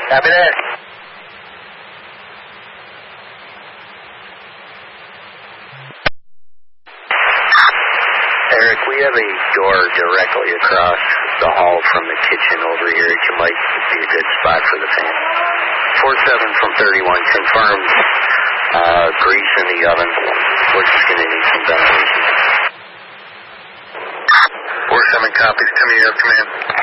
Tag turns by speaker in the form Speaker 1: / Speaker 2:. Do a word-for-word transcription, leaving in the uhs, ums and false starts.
Speaker 1: Copy that. Eric, we have a door directly across the hall from the kitchen over here. It might be a good spot for the fan. four seven from thirty-one confirms uh, grease in the oven. We're just going to need some ventilation.
Speaker 2: four seven copies. Coming up, command.